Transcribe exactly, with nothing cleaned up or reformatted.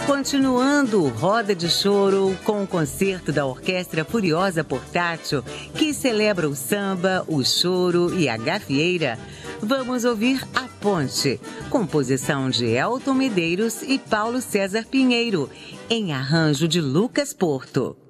Continuando Roda de Choro com o concerto da Orquestra Furiosa Portátil, que celebra o samba, o choro e a gafieira, vamos ouvir A Ponte, composição de Elton Medeiros e Paulo César Pinheiro, em arranjo de Lucas Porto.